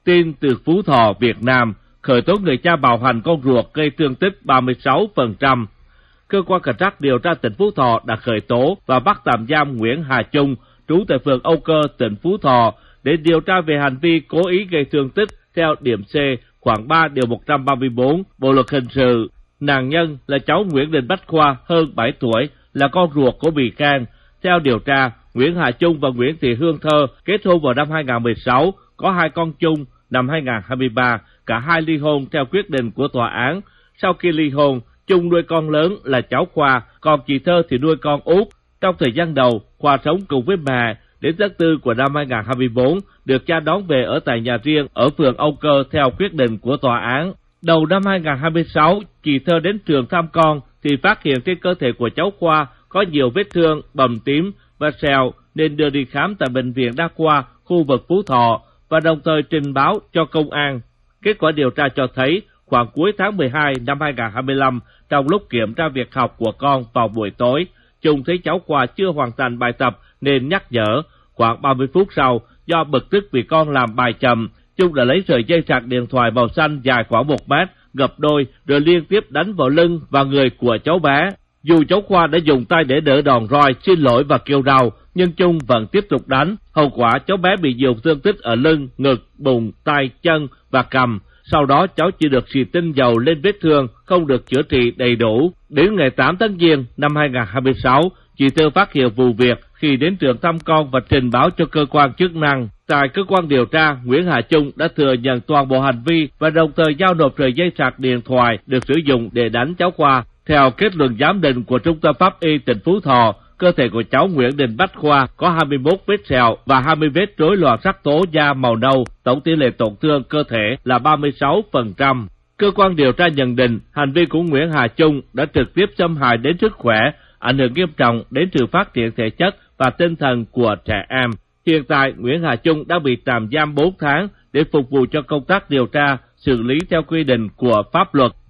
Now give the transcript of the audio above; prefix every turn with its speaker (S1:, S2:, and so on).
S1: Tin từ Phú Thọ, Việt Nam, khởi tố người cha bạo hành con ruột gây thương tích 36%. Cơ quan cảnh sát điều tra tỉnh Phú Thọ đã khởi tố và bắt tạm giam Nguyễn Hà Trung, trú tại phường Âu Cơ, tỉnh Phú Thọ, để điều tra về hành vi cố ý gây thương tích theo điểm C khoảng 3 điều 134 Bộ luật hình sự. Nạn nhân là cháu Nguyễn Đình Bách Khoa, hơn 7 tuổi, là con ruột của bị can. Theo điều tra, Nguyễn Hà Trung và Nguyễn Thị Hương Thơ kết hôn vào năm 2016, có 2 con chung. Năm 2023, cả hai ly hôn theo quyết định của tòa án. Sau khi ly hôn, Trung nuôi con lớn là cháu Khoa, còn chị Thơ thì nuôi con út. Trong thời gian đầu, Khoa sống cùng với mẹ. Đến tháng 4 của năm 2024, được cha đón về ở tại nhà riêng ở phường Âu Cơ theo quyết định của tòa án. Đầu năm 2026, chị Thơ đến trường thăm con thì phát hiện trên cơ thể của cháu Khoa có nhiều vết thương, bầm tím và sẹo nên đưa đi khám tại bệnh viện đa khoa khu vực Phú Thọ và đồng thời trình báo cho công an. Kết quả điều tra cho thấy khoảng cuối tháng 12 năm 2025, trong lúc kiểm tra việc học của con vào buổi tối, Trung thấy cháu Khoa chưa hoàn thành bài tập nên nhắc nhở. Khoảng 30 phút sau, do bực tức vì con làm bài chậm, Trung đã lấy sợi dây sạc điện thoại màu xanh dài khoảng 1 mét, gập đôi rồi liên tiếp đánh vào lưng và người của cháu bé. Dù cháu Khoa đã dùng tay để đỡ đòn roi, xin lỗi và kêu đau, nhưng Trung vẫn tiếp tục đánh. Hậu quả cháu bé bị nhiều thương tích ở lưng, ngực, bụng, tay, chân và cằm. Sau đó cháu chỉ được xịt tinh dầu lên vết thương, không được chữa trị đầy đủ. Đến ngày 8 tháng Giêng năm 2026, chị Thơ phát hiện vụ việc khi đến trường thăm con và trình báo cho cơ quan chức năng. Tại cơ quan điều tra, Nguyễn Hà Trung đã thừa nhận toàn bộ hành vi và đồng thời giao nộp sợi dây sạc điện thoại được sử dụng để đánh cháu Khoa. Theo kết luận giám định của Trung tâm Pháp y tỉnh Phú Thọ, cơ thể của cháu Nguyễn Đình Bách Khoa có 21 vết sẹo và 20 vết rối loạn sắc tố da màu nâu, tổng tỷ lệ tổn thương cơ thể là 36%. Cơ quan điều tra nhận định hành vi của Nguyễn Hà Trung đã trực tiếp xâm hại đến sức khỏe, ảnh hưởng nghiêm trọng đến sự phát triển thể chất và tinh thần của trẻ em. Hiện tại, Nguyễn Hà Trung đã bị tạm giam 4 tháng để phục vụ cho công tác điều tra, xử lý theo quy định của pháp luật.